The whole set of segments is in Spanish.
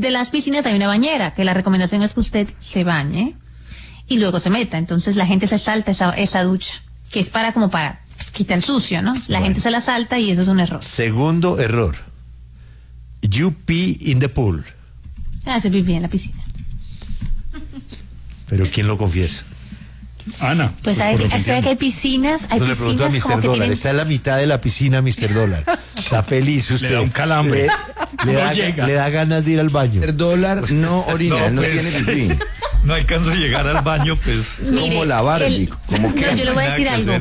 de las piscinas hay una bañera, que la recomendación es que usted se bañe y luego se meta. Entonces la gente se salta esa ducha, que es para quitar el sucio, ¿no? La gente se la salta y eso es un error. Segundo error. You pee in the pool. Hace pipí en la piscina. Pero ¿quién lo confiesa? Ana. Pues sabe que hay piscinas, Entonces le pregunto a Mr. como que Dólar, tienen... está en la mitad de la piscina Mr. Dólar. Está feliz usted. Le da un calambre. Le da ganas de ir al baño. Mr. Dólar no orina, no pues, tiene pipí. No alcanzo a llegar al baño, pues. Mire, como la Barbie, como que... No, yo le voy a decir algo.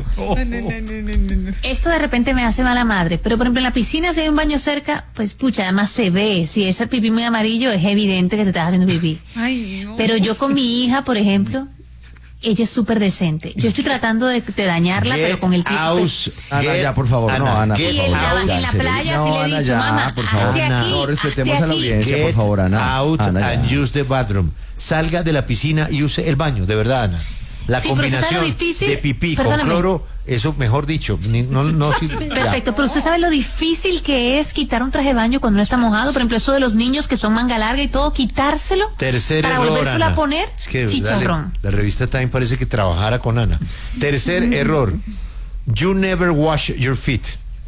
No. Esto de repente me hace mala madre, pero por ejemplo en la piscina si hay un baño cerca, pues pucha, además se ve, si es el pipí muy amarillo es evidente que se está haciendo pipí. Ay, no. Pero yo con mi hija, por ejemplo, ella es súper decente. Yo estoy tratando de dañarla, pero con el tiempo. Out, Ana, ya, por favor, no, Ana, por Y favor. en la playa no, sí le he Ana, dicho, ya, mamá, por favor. hazte aquí, No, respetemos hazte a la aquí. audiencia, por favor, Ana. Out Ana, and ya. use the bathroom. Salga de la piscina y use el baño, de verdad, Ana. La Sí, pero ¿usted sabe combinación lo difícil? de pipí Perdóname. con cloro, eso mejor dicho, no sirve. Perfecto, pero usted sabe lo difícil que es quitar un traje de baño cuando no está mojado. Por ejemplo, eso de los niños que son manga larga y todo, quitárselo Tercer para error, volvérselo Ana. a poner. Es que de verdad, Chicharrón. la revista Time parece que trabajara con Ana. Tercer error. You never wash your feet.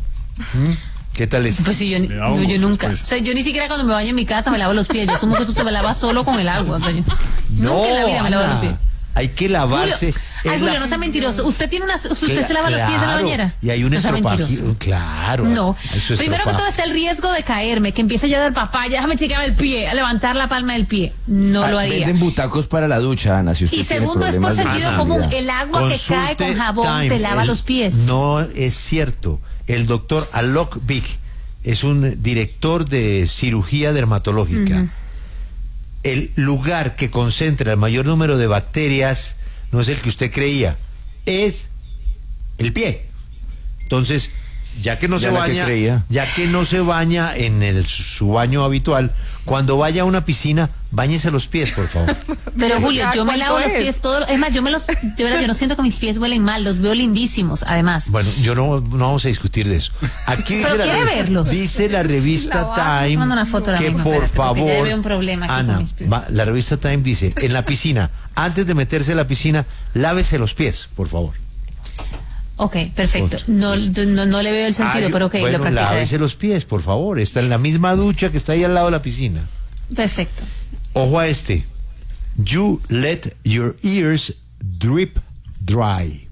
¿Qué tal es? Pues sí, yo hongos nunca. después. O sea, yo ni siquiera cuando me baño en mi casa me lavo los pies. Yo como que tú te me lavas solo con el agua. O sea, yo nunca en la vida me lavo los pies. Hay que lavarse. Julio, ay, Julio, no sea mentiroso. ¿Usted se lava los pies en la bañera? Y hay un No sea estropajo. mentiroso. Claro. No. Eso es Primero que estropajo. todo está el riesgo de caerme, que empiece yo a dar papaya, déjame chequear el pie, a levantar la palma del pie. No lo haría. Venden butacos para la ducha, Ana, si usted Y tiene segundo es por problemas de sentido movilidad. común. El agua que cae con jabón Time. te lava los pies. No es cierto. El doctor Alok Vig es un director de cirugía dermatológica. El lugar que concentra el mayor número de bacterias no es el que usted creía, es el pie. Entonces, ya que no Ya se la que baña, creía. ya que no se baña en su baño habitual, cuando vaya a una piscina, báñese los pies, por favor. Pero Julio, ¿Cada yo me cuánto lavo los es? pies todos. Es más, de verdad, yo no siento que mis pies huelen mal, los veo lindísimos, además. Bueno, yo no vamos a discutir de eso. Aquí dice Pero quiere verlos. Dice la revista Time Manda una foto ahora que mismo, por espérate, porque ya favor, veo un problema aquí Ana, con mis pies. la revista Time dice, en la piscina, antes de meterse a la piscina, lávese los pies, por favor. Ok, perfecto. No le veo el sentido, pero ok, bueno, lo practicaré. lávese los pies, por favor. Está en la misma ducha que está ahí al lado de la piscina. Perfecto. Ojo a este. You let your ears drip dry.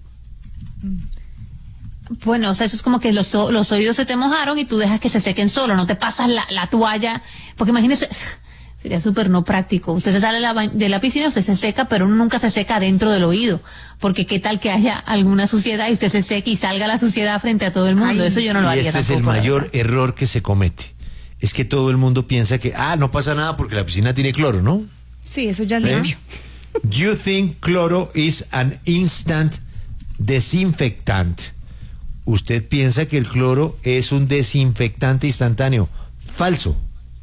Bueno, o sea, eso es como que los oídos se te mojaron y tú dejas que se sequen solo, no te pasas la toalla, porque imagínese, sería súper no práctico. Usted se sale de la piscina, usted se seca, pero nunca se seca dentro del oído, porque qué tal que haya alguna suciedad y usted se seque y salga la suciedad frente a todo el mundo. Ay, Eso yo no lo Y haría este tampoco. es el la mayor verdad. error que se comete. Es que todo el mundo piensa que, no pasa nada porque la piscina tiene cloro, ¿no? Sí, eso ya es ¿Eh? limpio. You think cloro is an instant desinfectant. Usted piensa que el cloro es un desinfectante instantáneo. Falso.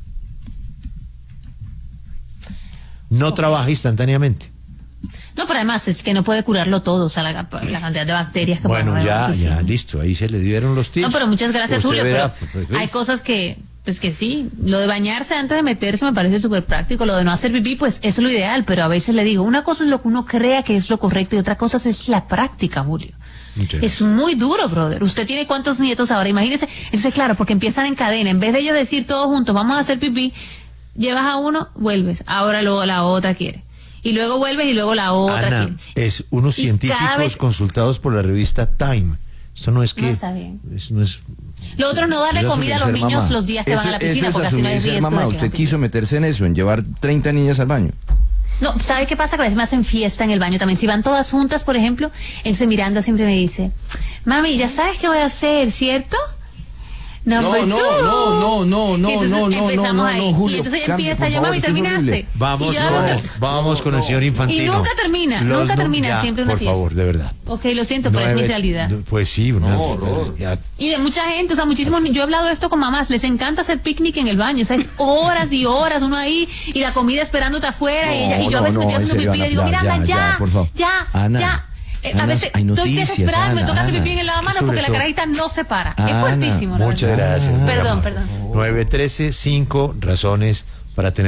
No trabaja instantáneamente. No, pero además es que no puede curarlo todo, o sea, la cantidad de bacterias que Bueno, pueden haber en la ya, piscina. listo. Ahí se le dieron los tips. No, pero muchas gracias, Usted Julio, verá, pero hay cosas que, pues que sí, lo de bañarse antes de meterse me parece súper práctico, lo de no hacer pipí, pues eso es lo ideal, pero a veces le digo, una cosa es lo que uno crea que es lo correcto y otra cosa es la práctica, Julio. Muchas Es muy duro, brother. ¿Usted tiene cuántos nietos ahora? Imagínese. Entonces, claro, porque empiezan en cadena. En vez de ellos decir todos juntos, vamos a hacer pipí, llevas a uno, vuelves. Ahora luego la otra quiere. Y luego vuelves y luego la otra Ana, quiere. es unos Y cada científicos vez- consultados por la revista Time. Eso no es que... No, está bien. No es... Lo otro, no darle Eso es comida a los asumir ser niños mamá. los días que van a la piscina, eso porque es así no hay asumir ser riesgo mamá. de que Usted la quiso meterse en eso, en llevar 30 niñas al baño. No, ¿sabe qué pasa? Que a veces me hacen fiesta en el baño también. Si van todas juntas, por ejemplo, entonces Miranda siempre me dice, mami, ya sabes qué voy a hacer, ¿cierto? Number two. no, Y entonces empezamos ahí. Julio, y entonces ella cambie, empieza, por yo, favor, mami, esto es terminaste. horrible. Vamos, Y yo, vamos con el señor Infantino. Y nunca termina, Los nunca termina, ya, siempre una por fiesta. favor, de verdad. Ok, lo siento, pero es mi 9, realidad. Pues sí, ya. Y de mucha gente, o sea, muchísimos, yo he hablado esto con mamás, les encanta hacer picnic en el baño, o sea, es horas y horas uno ahí y la comida esperándote afuera y yo a veces me estoy haciendo en serio, pipí y le digo, Ana, Miranda, ya, por favor. Ana, ya. A Ana, veces hay estoy noticias, desesperada, me Ana, toca hacer Ana. pipí en el lavamanos sobre porque la todo- carajita no se para. Es Ana, fuertísimo, la Muchas verdad. gracias. Perdón. 913, 5 razones para tener